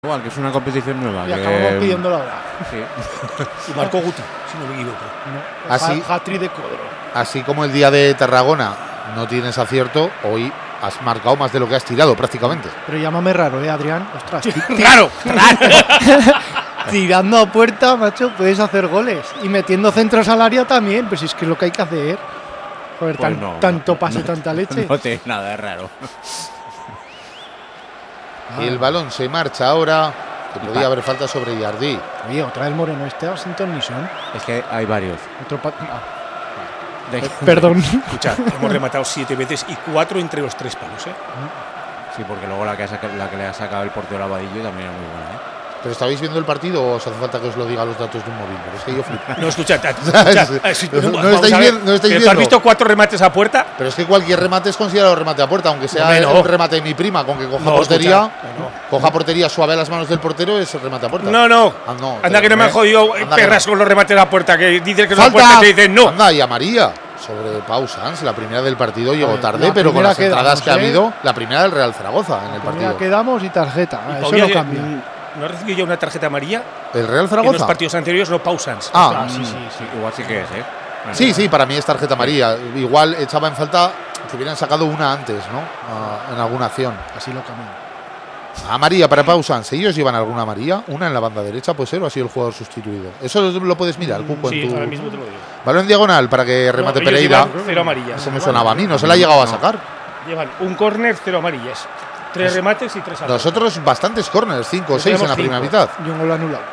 Igual, que es una competición nueva. Y acabamos pidiéndola ahora. Sí. Y marcó Guti, si no me equivoco. No, Así, hat-trick de Codro. así como el día de Tarragona no tienes acierto, hoy has marcado más de lo que has tirado prácticamente. Pero llámame raro, Adrián. Ostras, ¡Raro! tirando a puerta, macho, puedes hacer goles. Y metiendo centros al área también. Pues es que es lo que hay que hacer. Joder, Pues no, tanto pase, tanta leche. No tiene nada de raro. Y el balón se marcha ahora, que podía haber falta sobre Jardí. Oye, otra vez Moreno este, Washington Nison. Es que hay varios. Perdón. Escucha, hemos rematado 7 veces y 4 entre los 3 palos, ¿eh? Sí, porque luego la que le ha sacado el portero Lavadillo también es muy buena, ¿eh? ¿Pero estabais viendo el partido o os hace falta que os lo diga los datos de un móvil? Pero es que yo flipo. No, escucha, No estáis viendo. ¿Tú has visto 4 remates a puerta? Pero es que cualquier remate es considerado remate a puerta, aunque sea un remate de mi prima, con que coja portería, coja portería suave a las manos del portero, es remate a puerta. No. Ah, no, Anda que no me han jodido perras con los remates a puerta, que dices que es a puerta y te dicen no. Anda, y amarilla sobre Pau Sanz, la primera del partido llegó tarde, la pero con las primera entradas que que ha damos, habido, la primera del Real Zaragoza en el partido. Ya quedamos y tarjeta. Y Eso Pau no ya- cambia. ¿No ha recibido ya una tarjeta amarilla? ¿El Real En los Zaragoza? partidos anteriores no pausans. Ah, Sí. Igual sí que es, ¿eh? Bueno, sí, para mí es tarjeta amarilla. Igual echaba en falta que hubieran sacado una antes, ¿no? En alguna acción. Así lo cambian. Amarilla para Pau Sanz. ¿Ellos llevan alguna amarilla? Una en la banda derecha, puede ser, o ha sido el jugador sustituido. Eso lo puedes mirar, Cuco, Sí, en tu… ahora mismo te lo digo. Balón diagonal para que remate No, ellos Pereira. llevan 0 amarillas. Eso me sonaba a mí, no se la ha llegado a sacar. Llevan un córner, 0 amarillas. 3 remates y 3 Nosotros bastantes corners, 5 o 6 en la primera mitad. Y un gol anulado.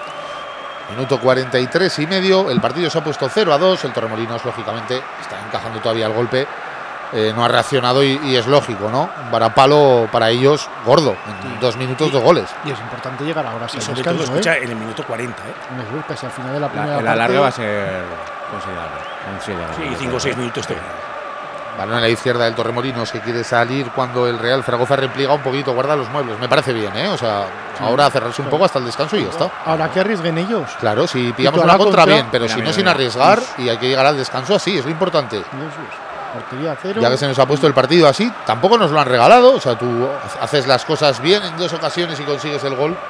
Minuto 43 y medio, el partido se ha puesto 0-2, el Torremolinos lógicamente está encajando todavía el golpe, no ha reaccionado y es lógico, ¿no? Un varapalo para ellos gordo, en 2 minutos 2 goles. Y es importante llegar ahora. Y sobre todo, escucha, en el minuto 40, ¿eh? Casi al final de la primera el parte. alargue va a ser considerable. Sí, 5 o 6 minutos te Balón a la izquierda del Torremolinos que quiere salir cuando el Real Zaragoza repliega un poquito, guarda los muebles. Me parece bien, ¿eh? O sea, ahora cerrarse un poco hasta el descanso y ya está. Ahora que arriesguen ellos. Claro, si pillamos toda una la contra contra, bien, pero si no sin arriesgar y hay que llegar al descanso así, es lo importante. Portería cero. Ya que se nos ha puesto el partido así, tampoco nos lo han regalado. O sea, tú haces las cosas bien en 2 ocasiones y consigues el gol.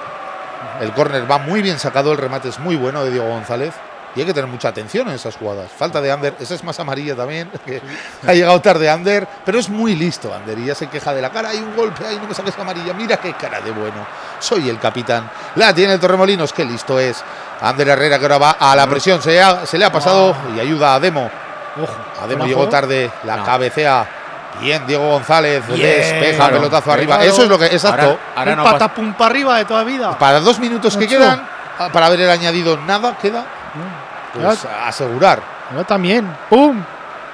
El córner va muy bien sacado, el remate es muy bueno de Diego González. Y hay que tener mucha atención en esas jugadas. Falta de Ander, esa es más amarilla también, que ha llegado tarde Ander, pero es muy listo Ander y ya se queja de la cara. Hay un golpe, ahí no me saques amarilla, mira qué cara de bueno. Soy el capitán. La tiene el Torremolinos, qué listo es. Ander Herrera que ahora va a la presión, se le ha pasado y ayuda a Demo. Ojo. Ademo llegó tarde, la cabecea. Bien, Diego González, Bien, despeja, claro, pelotazo arriba. claro. Eso es lo que, exacto. Ahora Un no patapum para arriba de toda vida. Para 2 minutos que Nacho. quedan, para haber añadido nada, queda pues asegurar. Yo también. ¡Pum!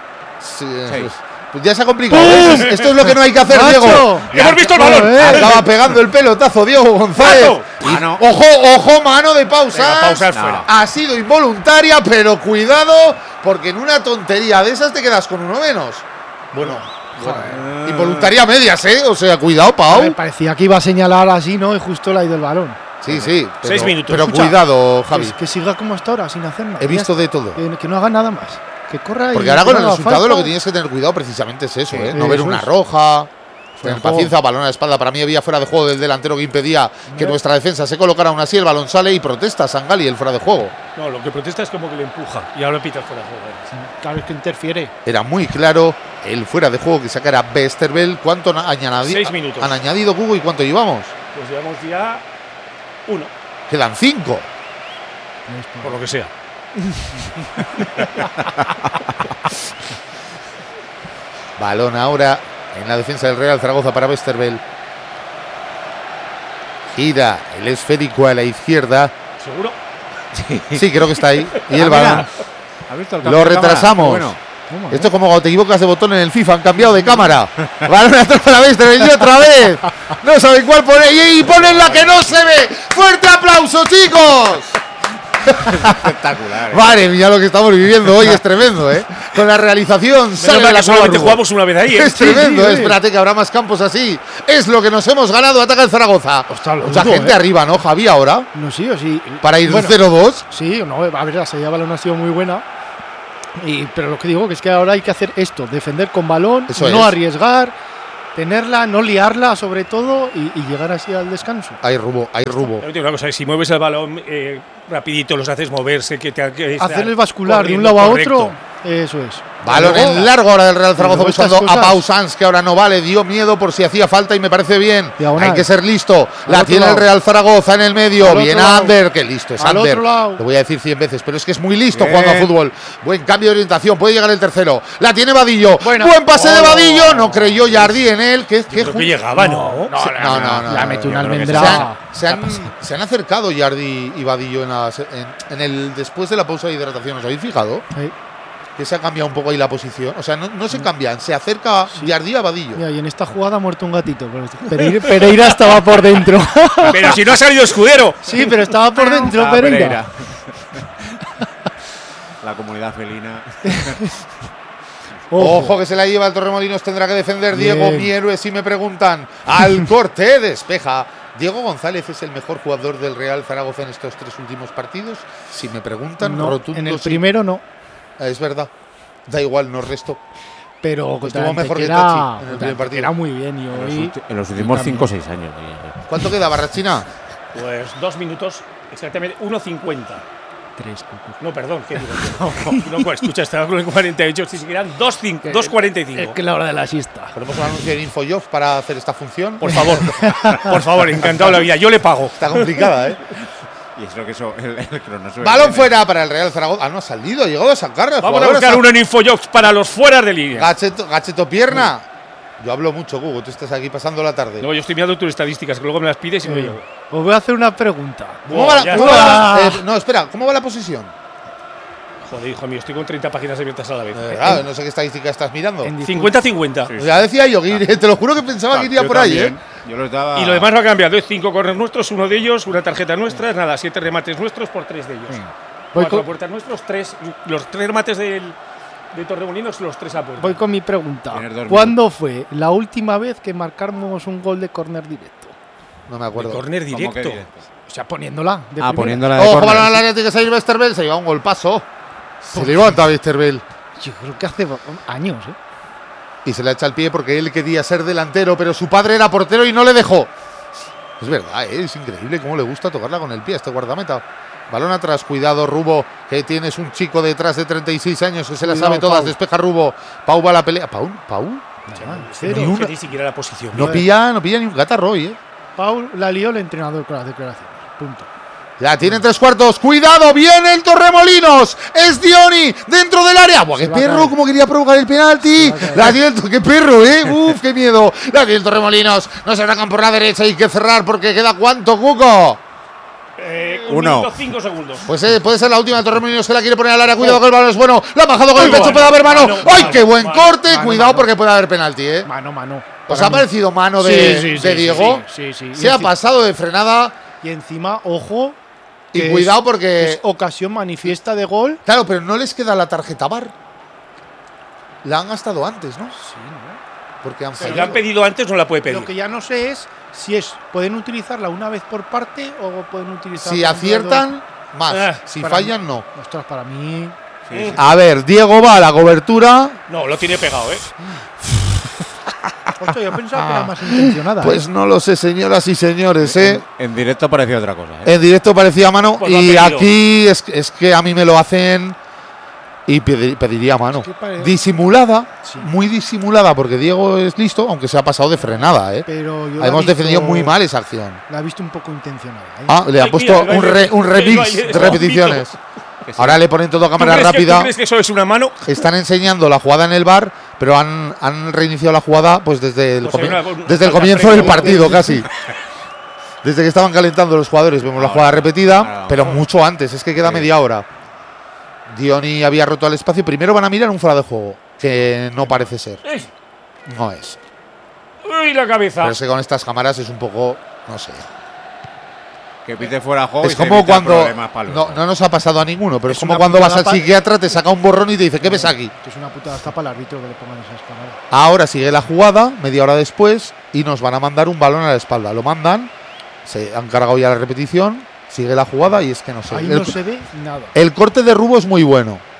Sí, pues ya se ha complicado. Esto es lo que no hay que hacer, ¡Nacho! Diego. ¡Hemos visto el balón! Acaba pegando el pelotazo Diego González. Mano. Ojo, mano de Pausas. Venga, Pausas fuera. Ha sido involuntaria, pero cuidado, porque en una tontería de esas te quedas con uno menos. Bueno, involuntaria a medias, ¿eh? O sea, cuidado, A Pau. ver, parecía que iba a señalar así, ¿no? Y justo le ha ido el balón. Sí, pero, 6 minutos. Pero Escucha, cuidado, Javi. Que siga como hasta ahora, sin hacer nada. He visto de todo. Que no haga nada más. Que corra Porque y ahora que con no el haga resultado falta. lo que tienes que tener cuidado precisamente es eso, ¿eh? No ver eso una es. roja, tener juego. paciencia, balón a la espalda. Para mí había fuera de juego del delantero que impedía que nuestra defensa se colocara aún así. El balón sale y protesta Sangali, el fuera de juego. No, lo que protesta es como que le empuja y ahora pita fuera de juego. Claro, es que interfiere. Era muy claro el fuera de juego que sacara Westerveld. ¿Cuánto han añadido? 6 minutos. Han añadido, Hugo, ¿y cuánto llevamos? Pues llevamos ya 1, Quedan 5. por lo que sea. Balón ahora en la defensa del Real Zaragoza para Westerveld. Gira el esférico a la izquierda. ¿Seguro? Sí, creo que está ahí. Y el balón. ¿Has visto el Lo cambio de cámara? retrasamos. Bueno, Esto es como cuando te equivocas de botón en el FIFA, han cambiado de cámara. Balón atrás para Westerveld y otra vez. No saben cuál poner y ponen la que no se ve. ¡Fuerte aplauso, chicos! espectacular. Madre mía, lo que estamos viviendo hoy es tremendo, ¿eh? Con la realización sale de la solamente Cueva jugamos una vez ahí, ¿eh? Es tremendo, sí. espérate que habrá más campos así. Es lo que nos hemos ganado, ataca el Zaragoza. Ostras, lo Mucha dudo, gente ¿eh? arriba, ¿no, Javi, ahora? No, sí, o sí. Para ir Bueno, 0-2. Sí, no, a ver, la salida de balón ha sido muy buena. Pero lo que digo que es que ahora hay que hacer esto, defender con balón, Eso no es. arriesgar, tenerla, no liarla sobre todo y llegar así al descanso. Hay Rubo. Pero tío, una cosa, si mueves el balón rapidito, los haces moverse, Hacerles bascular de un lado a otro, eso es. Balón Luego, en largo ahora del Real Zaragoza luego estas buscando a cosas- Pau Sanz, que ahora no vale, dio miedo por si hacía falta y me parece bien. Diagonal. Hay que ser listo. Al La otro tiene el lado. Real Zaragoza en el medio. Al Bien otro lado. Ander, que listo es Al Ander. otro lado. Lo voy a decir 100 veces, pero es que es muy listo Bien. jugando a fútbol. Buen cambio de orientación, puede llegar el tercero. La tiene Vadillo. Buena. Buen pase de Oh. Vadillo, no creyó Yardi en él. Creo que llegaba, ¿no? No. La metió una yo creo que almendra. Se han acercado Yardi y Vadillo en el después de la pausa de hidratación. ¿Os habéis fijado? Sí. Que se ha cambiado un poco ahí la posición. O sea, no se cambian, se acerca Yardi a Vadillo. Mira, y en esta jugada ha muerto un gatito. Pereira estaba por dentro. Pero si no ha salido Escudero. Sí, pero estaba por dentro Ah, Pereira. La comunidad felina. Ojo que se la lleva el Torremolinos, tendrá que defender Bien. Diego, mi héroe, si me preguntan. Al corte, despeja. Diego González es el mejor jugador del Real Zaragoza en estos 3 últimos partidos. Si me preguntan, No, rotundo en el sí. primero no. Es verdad. Da igual, no resto. Pero contra Estuvo mejor que Antequera- Tachi en el contra primer partido. Antequera muy bien. Y hoy En los últimos 5 o 6 años. ¿Cuánto queda, Barrachina? Pues 2 minutos, exactamente 1:50. 3 cucus. No, perdón, ¿qué digo? No, escucha, estaba con el 48, si eran 2:45. Es que la hora de la siesta. Ponemos un anuncio en InfoJobs para hacer esta función. Por favor, encantado la vida. Yo le pago. Está complicada, ¿eh? Y es lo que eso, el crono sube. Balón fuera para el Real Zaragoza. Ah, no ha salido, ha llegado a sacarla. Vamos a buscar uno en Infojobs para los fueras de línea. Gacheto pierna. Yo hablo mucho, Hugo. Tú estás aquí pasando la tarde. No, yo estoy mirando tus estadísticas, que luego me las pides y no llego. Os voy a hacer una pregunta. ¿Cómo va la, Ya cómo está. va la- no, espera, ¿cómo va la posición? Joder, hijo mío, estoy con 30 páginas abiertas a la vez. No sé qué estadística estás mirando. En 50-50. Sí. Ya decía yo, que te lo juro que pensaba que iría Yo por ahí, también. ¿eh? Yo lo estaba. Y lo demás no ha cambiado. Es 5 corners nuestros, uno de ellos, una tarjeta nuestra, nada, 7 remates nuestros por 3 de ellos. Voy 4 con- puertas nuestros, los 3 remates de Torremolinos, los 3 a puerta. Voy con mi pregunta. Tienes 2 ¿Cuándo fue la última vez que marcamos un gol de córner directo? No me acuerdo. Corner ¿Cómo que directo. directo? O sea, poniéndola. De primera. Poniéndola de Ojo, córner. balón al área, tiene que salir Westerveld. Se lleva un golpazo. Se levanta Westerveld. Yo creo que hace años, ¿eh? Y se le echa el pie porque él quería ser delantero, pero su padre era portero y no le dejó. Es verdad, es increíble cómo le gusta tocarla con el pie a este guardameta. Balón atrás, cuidado Rubo, que tienes un chico detrás de 36 años que se las Cuidado, sabe todas. Pau. Despeja Rubo. Pau va a la pelea. ¿Pau? Cero. Ni No una- sé ni siquiera la posición. No pilla ni un catarro hoy, ¿eh? Paul la lió el entrenador con las declaraciones. Punto. La tiene 3/4. ¡Cuidado! ¡Viene el Torremolinos! ¡Es Dioni! ¡Dentro del área! ¡Buah, qué Se va a perro! caer. ¡Cómo quería provocar el penalti! Se va a caer. La tiene ¡Qué perro, eh! ¡Uf, qué miedo! La tiene el Torremolinos. No se atacan por la derecha. Hay que cerrar porque queda ¿cuánto, Cuco? 1 Uno. minuto 5 segundos. Pues puede ser la última del Torremolinos que la quiere poner al área. Cuidado que el balón es bueno. La ha bajado con el Muy pecho. bueno. Puede haber mano. Mano, ¡Ay, mano, qué buen mano. corte! Mano, Cuidado mano. porque puede haber penalti, ¿eh? Mano, mano. ¿Os Para ha mí. parecido mano de Diego? Sí. Se ha pasado de frenada. Y encima, ojo. Y que cuidado es porque. ocasión manifiesta de gol. Claro, pero no les queda la tarjeta VAR. La han gastado antes, ¿no? Sí, ¿no? Porque han Si la fallado. han pedido antes, no la puede pedir. Lo que ya no sé es si pueden utilizarla una vez por parte o pueden utilizarla. Si aciertan, más. Ah, Si para fallan, mí. no. Ostras, para mí. A ver, Diego va a la cobertura. No, lo tiene pegado, ¿eh? Hostia, yo pensaba que era más intencionada. Pues no lo sé, señoras y señores, ¿eh? En directo parecía otra cosa. ¿eh? En directo parecía mano. Pues lo ha Y pedido. aquí es que a mí me lo hacen. Y pediría mano. Es que parece- Disimulada, Sí. muy disimulada, porque Diego es listo, aunque se ha pasado de frenada, ¿eh? Pero yo la Hemos he visto- defendido muy mal esa acción. La he visto un poco intencionada. ¿eh? Ah, le han Ay, puesto mira, un remix ay, de es un repeticiones. Ahora le ponen todo a ¿Tú cámara crees rápida. ¿Tú crees que eso es una mano? Están enseñando la jugada en el bar, pero han reiniciado la jugada pues desde el, Pues hay una desde el falta comienzo del previa. partido casi. Desde que estaban calentando los jugadores vemos la jugada repetida, ahora, pero mucho antes, es que queda media hora. Dioni había roto al espacio, primero van a mirar un fuera de juego, que no parece ser, ¡Ey! no es. ¡Uy, la cabeza! Pero es que con estas cámaras es un poco, no sé. Que pite fuera juego. y Es se como evita cuando, problemas para los no, dos. no nos ha pasado a ninguno, pero es Es como una cuando vas putada al pa- psiquiatra, te saca un borrón y te dice, ¿qué ves aquí? Que es una putada hasta para el árbitro que le pongan esas cámaras. Ahora sigue la jugada, media hora después, y nos van a mandar un balón a la espalda. Lo mandan, se han cargado ya la repetición, sigue la jugada y es que no sé. Ahí no se ve nada. El corte de Rubo es muy bueno.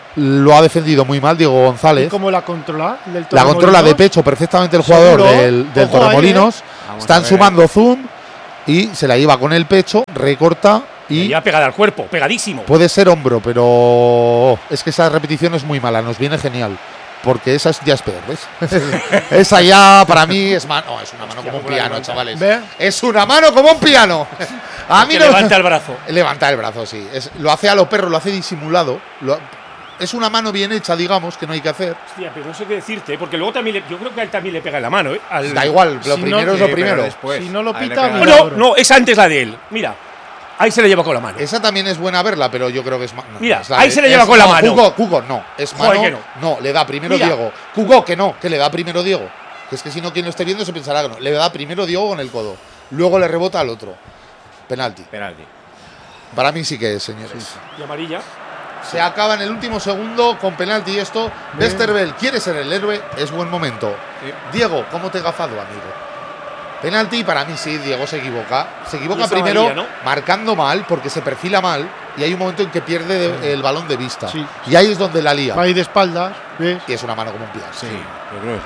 lo ha defendido muy mal Diego ¿Y González. cómo la controla? ¿El del La controla de Torremolinos? pecho perfectamente el jugador ¿Seguro? del Ojo ahí, Torremolinos. Vamos Están a ver, sumando zoom y se la lleva con el pecho, recorta y Ya pegada al cuerpo, pegadísimo. puede ser hombro, pero es que esa repetición es muy mala, nos viene genial. Porque esa ya es peor, ¿ves? Esa ya para mí es mano. No, es una mano como un piano, chavales. ¿Ve? Es una mano como un piano. A mí Que no. levanta el brazo. Levanta el brazo, sí. Lo hace a lo perro, lo hace disimulado. Es una mano bien hecha, digamos, que no hay que hacer. Hostia, pero no sé qué decirte, porque luego también yo creo que a él también le pega en la mano, ¿eh? Da igual, lo Si primero no- es lo Sí, pero primero. después, Si no lo a él le pita, pega. mira. No, es antes la de él. Mira, ahí se le lleva con la mano. Esa también es buena verla, pero yo creo que es mano. Mira, ahí se le lleva con la mano. Cuco, no. Es Joder, mano. que No, le da primero Mira. Diego. Cuco, que no, que le da primero Diego. Que es que si no, quien lo esté viendo se pensará que no. Le da primero Diego con el codo. Luego le rebota al otro. Penalti. Penalti. Para mí sí que es, señores. Y amarilla. Se acaba en el último segundo con penalti y esto. Westerveld quiere ser el héroe, es buen momento. Sí. Diego, ¿cómo te he gafado, amigo? Penalti, para mí sí, Diego se equivoca. Se Y equivoca es primero amarilla, ¿no? marcando mal, porque se perfila mal, y hay un momento en que pierde el balón de vista. Sí. Y ahí es donde la lía. Va ahí de espaldas, ¿ves? Y es una mano como un piano. Sí, yo creo que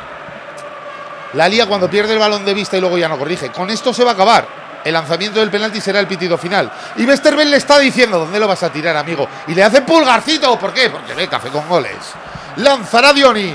sí. La lía cuando pierde el balón de vista y luego ya no corrige. Con esto se va a acabar. El lanzamiento del penalti será el pitido final. Y Westerveld le está diciendo, ¿dónde lo vas a tirar, amigo? Y le hace pulgarcito. ¿Por qué? Porque ve Café con Goles. Lanzará Dioni.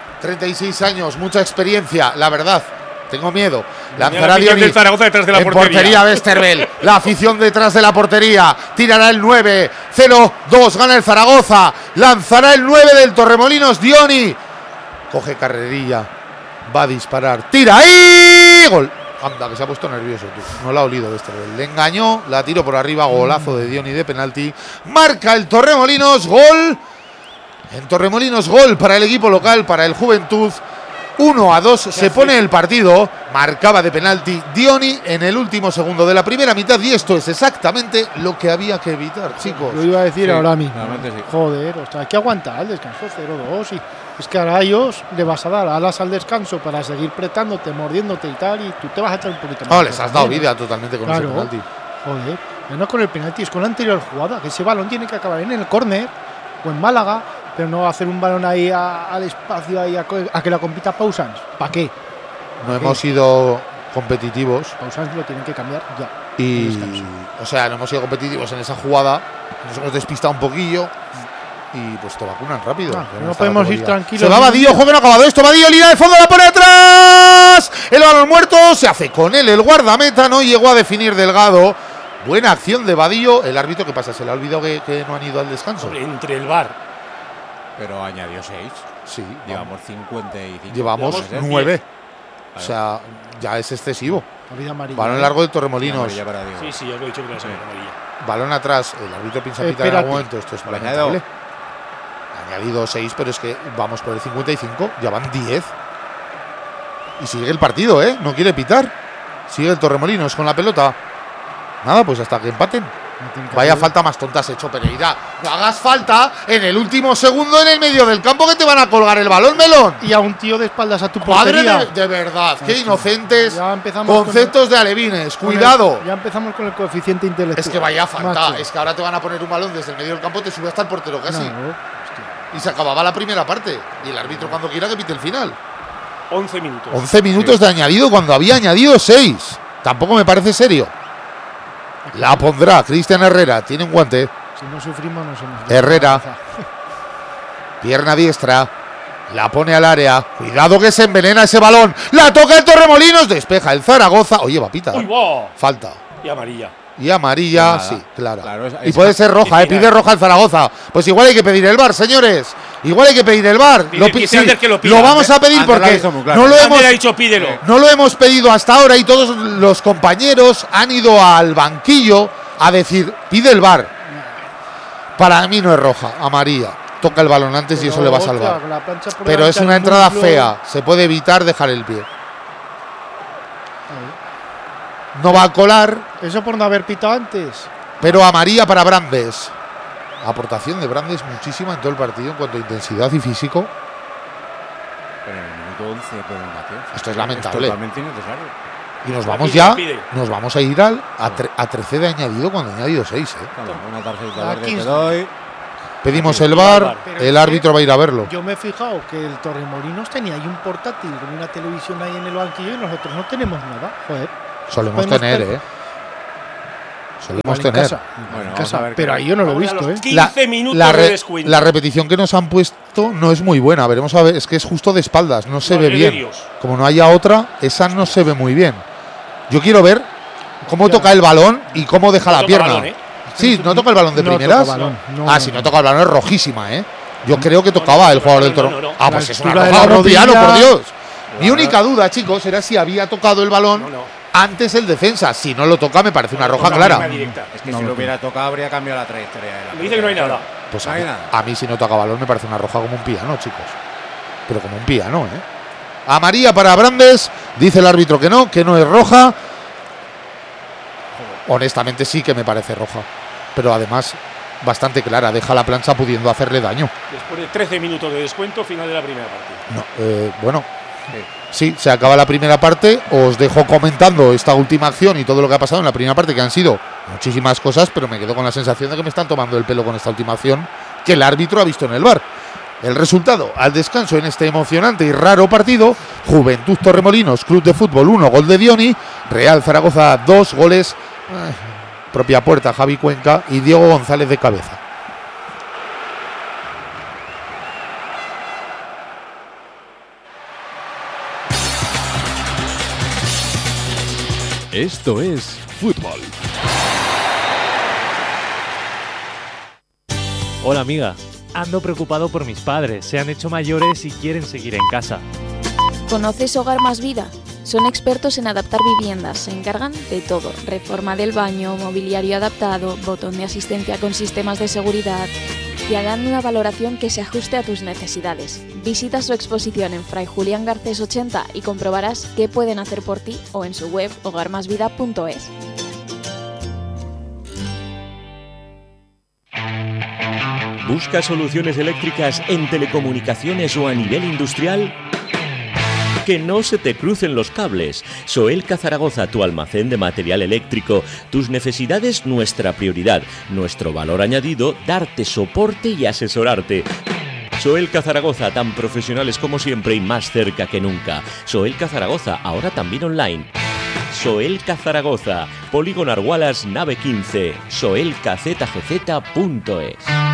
36 años, mucha experiencia, la verdad. Tengo miedo. Lanzará la afición Dioni. del Zaragoza detrás de la En portería. Westerveld. La afición detrás de la portería. Tirará el 9. 0-2. Gana el Zaragoza. Lanzará el 9 del Torremolinos. Dioni. Coge carrerilla. Va a disparar. Tira ahí. Gol. Anda, que se ha puesto nervioso, tú. No la ha olido Westerveld. Le engañó. La tiró por arriba. Golazo de Dioni de penalti. Marca el Torremolinos. Gol. En Torremolinos, gol para el equipo local, para el Juventud. 1-2 se pone el partido. Marcaba de penalti Dioni en el último segundo de la primera mitad. Y esto es exactamente lo que había que evitar, chicos. Lo iba a decir Sí, ahora mismo. realmente sí. Joder, o sea, hay que aguantar el descanso 0-2. Y es que ahora a ellos le vas a dar alas al descanso para seguir pretándote, mordiéndote y tal. Y tú te vas a echar un poquito más. No, les has dado también, vida totalmente con ese Claro. penalti. Joder, no con el penalti, es con la anterior jugada. Que ese balón tiene que acabar en el córner o en Málaga, pero no hacer un balón ahí al espacio ahí a que la compita Pausans. ¿Para qué? No hemos sido competitivos Pausans lo tienen que cambiar ya. y, Descanso. o sea, no hemos sido competitivos en esa jugada. Nos hemos despistado un poquillo y pues te vacunan rápido. Ah, Ya no está la podemos ir categoría. tranquilos. Se va Badillo, juego no ha acabado esto. Badillo, línea de fondo, la pone atrás. El balón muerto, se hace con él el guardameta. No llegó a definir Delgado. Buena acción de Badillo. El árbitro, ¿qué pasa? ¿Se le ha olvidado que no han ido al descanso? Hombre, entre el bar. Pero añadió 6. Sí, Llevamos 55. llevamos Puede ser 9. Claro. O sea, ya es excesivo. Avenida amarilla. Balón largo de Torremolinos. Amarilla para Diego. Sí, sí, ya os lo he dicho que no se amarilla. Balón atrás. El árbitro piensa pitar en Espérate. algún momento. Esto es Lo lamentable. Añadido 6, pero es que vamos por el 55. Ya van 10. Y sigue el partido, ¿eh? No quiere pitar. Sigue el Torremolinos con la pelota. Nada, pues hasta que empaten. No tiene que Vaya hacer- falta más tonta has hecho, Pereira. No hagas falta en el último segundo en el medio del campo que te van a colgar el balón, melón. Y a un tío de espaldas a tu Madre portería. de verdad, qué Así. inocentes Ya empezamos conceptos de alevines. con el- Cuidado. ya empezamos con el coeficiente intelectual. Es que vaya falta. Macho. Es que ahora te van a poner un balón desde el medio del campo, te sube hasta el portero casi. No, hostia. Y se acababa la primera parte. Y el árbitro cuando quiera que pite el final. 11 minutos. 11 minutos de añadido cuando había añadido 6. Tampoco me parece serio. La pondrá Cristian Herrera. Tiene un guante. Si no sufrimos, no somos. Herrera. Pierna diestra. La pone al área. Cuidado que se envenena ese balón. La toca el Torremolinos. Despeja el Zaragoza. Oye, va pita. ¡Uy, va! Falta. Y amarilla. Y amarilla, Nada. sí, clara. Claro, y puede ser roja, y final. pide roja el Zaragoza. Pues igual hay que pedir el VAR, señores. Igual hay que pedir el VAR. Dice Ander que lo pida. lo vamos a pedir Ander lo ha porque visto muy claro. no lo Ander hemos ha dicho pídelo. no lo hemos pedido hasta ahora y todos los compañeros han ido al banquillo a decir, pide el VAR. Para mí no es roja, amarilla. Toca el balón antes y eso le va a Pero, salvar. hostia, con la plancha por Pero delante es una al entrada muslo. fea. Se puede evitar dejar el pie. No va a colar, Eso por no haber pitado antes. pero amarilla para Brandes. Aportación de Brandes muchísima en todo el partido en cuanto a intensidad y físico. Pero en el minuto 11 prolongación. Esto es lamentable. Es totalmente innecesario. Y nos vamos Pide, ya, pide. nos vamos a ir a 13 de añadido cuando ha añadido 6. Toma, una tarjeta La verde te 15. doy. pedimos el VAR, Pero el es árbitro va a ir a verlo. Yo me he fijado que el Torremolinos tenía ahí un portátil con una televisión ahí en el banquillo y nosotros no tenemos nada. Joder. Solemos podemos tener, tener- Solemos Igual en tener. casa, Bueno, en vamos casa, a ver pero qué- ahí yo no lo he Ahora visto, los ¿eh? 15 minutos la de descuento. la repetición que nos han puesto no es muy buena. Veremos a ver, es que es justo de espaldas, no se No, ve es de bien. Dios. Como no haya otra, esa no se ve muy bien. Yo quiero ver cómo Ya. toca el balón y cómo deja No la toca pierna. balón, ¿eh? Sí, no toca el balón de No primeras. toca balón, no, Ah, no, si no. no toca el balón es rojísima, ¿eh? Yo creo que No, tocaba no, el jugador del no, Toro. no, no. Ah, La pues es una altura de roja la como un piano, rodilla. por Dios. Mi única duda, chicos, era si había tocado el balón No, no. antes el defensa. Si no lo toca, me parece una roja Una clara. línea directa. Es que No si lo lo hubiera tocado habría cambiado la trayectoria de la Me dice que no hay nada. Pues No a hay mí, nada. a mí si no toca balón me parece una roja como un piano, chicos. Pero como un piano, ¿eh? Amarilla para Brandes, dice el árbitro que no es roja. Honestamente sí que me parece roja. Pero además bastante clara, deja la plancha pudiendo hacerle daño. Después de 13 minutos de descuento, final de la primera partida. No, bueno, sí, se acaba la primera parte. Os dejo comentando esta última acción y todo lo que ha pasado en la primera parte, que han sido muchísimas cosas, pero me quedo con la sensación de que me están tomando el pelo con esta última acción que el árbitro ha visto en el VAR. El resultado al descanso en este emocionante y raro partido: Juventud Torremolinos, Club de Fútbol 1, gol de Dioni; Real Zaragoza 2 goles, propia puerta, Javi Cuenca y Diego González de cabeza. Esto es fútbol. Hola amiga, ando preocupado por mis padres, se han hecho mayores y quieren seguir en casa. ¿Conoces Hogar Más Vida? Son expertos en adaptar viviendas, se encargan de todo: reforma del baño, mobiliario adaptado, botón de asistencia con sistemas de seguridad. Y harán una valoración que se ajuste a tus necesidades. Visita su exposición en Fray Julián Garcés 80 y comprobarás qué pueden hacer por ti, o en su web hogarmasvida.es. ¿Buscas soluciones eléctricas en telecomunicaciones o a nivel industrial? Que no se te crucen los cables. Soelca Zaragoza, tu almacén de material eléctrico. Tus necesidades, nuestra prioridad. Nuestro valor añadido, darte soporte y asesorarte. Soelca Zaragoza, tan profesionales como siempre y más cerca que nunca. Soelca Zaragoza, ahora también online. Soelca Zaragoza, Polígono Argualas, nave 15, soelcazgz.es.